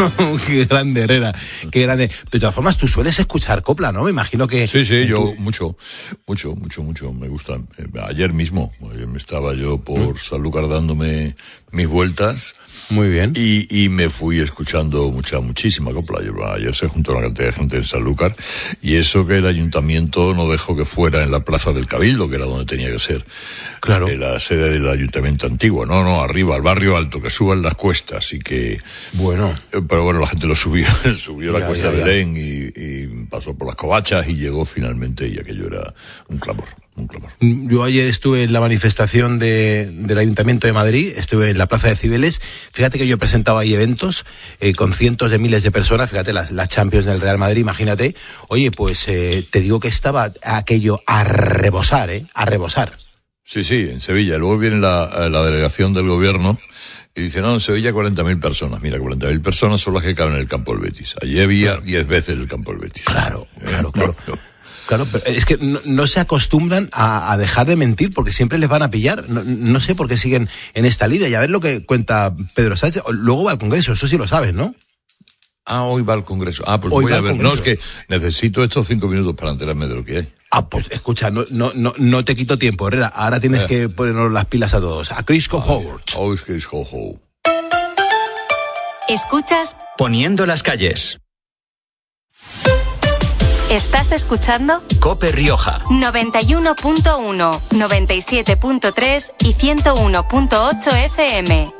Qué grande, Herrera, qué grande. De todas formas, tú sueles escuchar copla, ¿no? Me imagino que... Sí, yo mucho, me gusta. Ayer mismo estaba yo por Sanlúcar dándome mis vueltas. Muy bien. Y me fui escuchando muchísima copla. Ayer se juntó una cantidad de gente en Sanlúcar, y eso que el ayuntamiento no dejó que fuera en la Plaza del Cabildo, que era donde tenía que ser. Claro. La sede del ayuntamiento antiguo. No, arriba, al barrio alto, que suban las cuestas, y que... Bueno. Pero bueno, la gente lo subió la cuesta de Belén y pasó por las covachas y llegó finalmente, y aquello era un clamor. Yo ayer estuve en la manifestación del Ayuntamiento de Madrid, estuve en la Plaza de Cibeles. Fíjate que yo he presentado ahí eventos con cientos de miles de personas, fíjate, las Champions del Real Madrid, imagínate. Oye, pues te digo que estaba aquello a rebosar, a rebosar. Sí, en Sevilla. Luego viene la delegación del gobierno y dice, no, en Sevilla 40.000 personas. Mira, 40.000 personas son las que caben en el campo del Betis. Allí había 10 veces el campo del Betis. Claro. Claro, pero es que no se acostumbran a dejar de mentir, porque siempre les van a pillar. No sé por qué siguen en esta línea. Y a ver lo que cuenta Pedro Sánchez. Luego va al Congreso, eso sí lo sabes, ¿no? Hoy va al Congreso. Pues hoy voy a ver. Congreso. No, es que necesito estos 5 minutos para enterarme de lo que hay. Pues escucha, no te quito tiempo, Herrera. Ahora tienes que ponernos las pilas a todos. A Chris Howard. Hoy es Chris Howard. ¿Escuchas? Poniendo las calles. ¿Estás escuchando? COPE Rioja 91.1, 97.3 y 101.8 FM.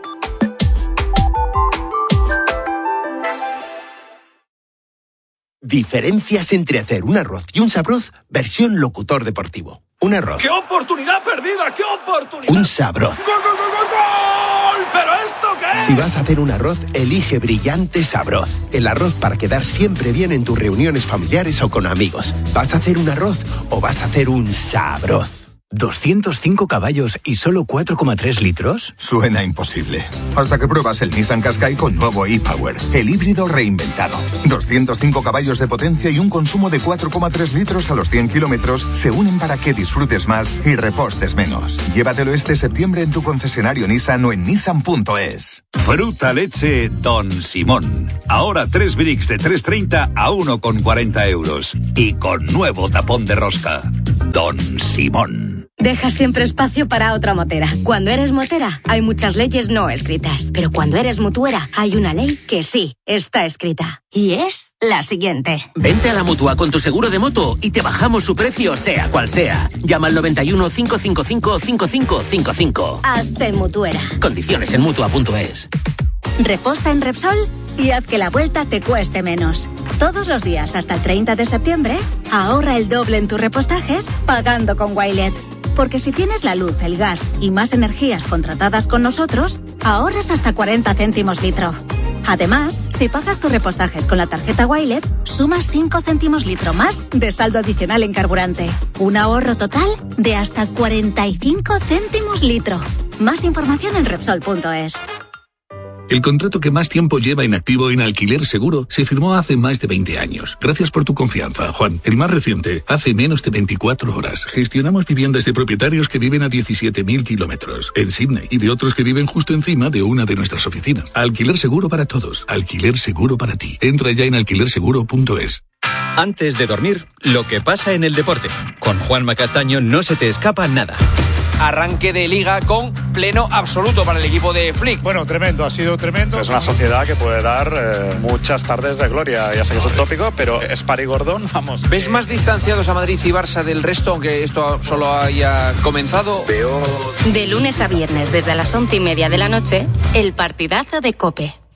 Diferencias entre hacer un arroz y un sabroz, versión locutor deportivo. Un arroz. ¡Qué oportunidad perdida! ¡Qué oportunidad! Un sabroz. ¡Gol, gol, gol, gol, gol! ¿Pero esto qué es? Si vas a hacer un arroz, elige Brillante Sabroz. El arroz para quedar siempre bien en tus reuniones familiares o con amigos. ¿Vas a hacer un arroz o vas a hacer un sabroz? 205 caballos y solo 4,3 litros. Suena imposible. Hasta que pruebas el Nissan Qashqai con nuevo e-Power, el híbrido reinventado. 205 caballos de potencia y un consumo de 4,3 litros a los 100 kilómetros se unen para que disfrutes más y repostes menos. Llévatelo este septiembre en tu concesionario Nissan o en nissan.es. Fruta leche Don Simón. Ahora 3 bricks de 3,30 a 1,40 euros. Y con nuevo tapón de rosca. Don Simón. Deja siempre espacio para otra motera. Cuando eres motera, hay muchas leyes no escritas. Pero cuando eres mutuera, hay una ley que sí está escrita. Y es la siguiente. Vente a la Mutua con tu seguro de moto y te bajamos su precio, sea cual sea. Llama al 91 555 5555. Hazte mutuera. Condiciones en Mutua.es. Reposta en Repsol y haz que la vuelta te cueste menos. Todos los días hasta el 30 de septiembre, ahorra el doble en tus repostajes pagando con Wilet. Porque si tienes la luz, el gas y más energías contratadas con nosotros, ahorras hasta 40 céntimos litro. Además, si pagas tus repostajes con la tarjeta Wilet, sumas 5 céntimos litro más de saldo adicional en carburante. Un ahorro total de hasta 45 céntimos litro. Más información en Repsol.es. El contrato que más tiempo lleva inactivo en Alquiler Seguro se firmó hace más de 20 años. Gracias por tu confianza, Juan. El más reciente, hace menos de 24 horas. Gestionamos viviendas de propietarios que viven a 17.000 kilómetros en Sydney y de otros que viven justo encima de una de nuestras oficinas. Alquiler Seguro para todos. Alquiler Seguro para ti. Entra ya en alquilerseguro.es. Antes de dormir, lo que pasa en el deporte. Con Juanma Castaño no se te escapa nada. Arranque de liga con pleno absoluto para el equipo de Flick. Bueno, tremendo, ha sido tremendo. Es una sociedad que puede dar muchas tardes de gloria, ya sé que es un tópico, pero Spar y Gordón, vamos. ¿Ves más distanciados a Madrid y Barça del resto, aunque esto solo haya comenzado? De lunes a viernes, desde las 11:30 de la noche, el partidazo de COPE.